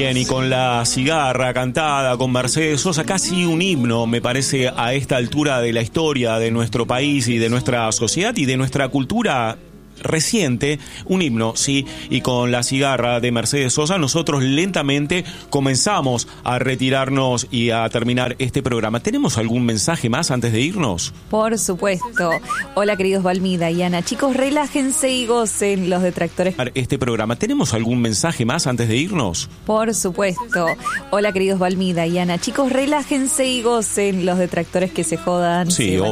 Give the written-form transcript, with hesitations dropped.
Bien, y con la cigarra cantada con Mercedes Sosa, casi un himno, me parece, a esta altura de la historia de nuestro país y de nuestra sociedad y de nuestra cultura reciente, un himno, sí, y con la cigarra de Mercedes Sosa nosotros lentamente comenzamos a retirarnos y a terminar este programa. ¿Tenemos algún mensaje más antes de irnos? Por supuesto. Hola, queridos Valmida y Ana. Chicos, relájense y gocen los detractores. Este programa. ¿Tenemos algún mensaje más antes de irnos? Por supuesto. Hola, queridos Valmida y Ana. Chicos, relájense y gocen los detractores que se jodan. Sí,